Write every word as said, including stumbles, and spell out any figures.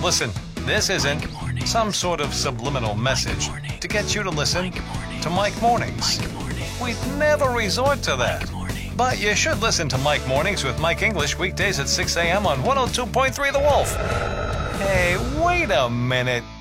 Listen, this isn't some sort of subliminal message to get you to listen to Mike Mornings. We'd never resort to that. But you should listen to Mike Mornings with Mike English weekdays at six a.m. on one oh two point three The Wolf. Hey, wait a minute.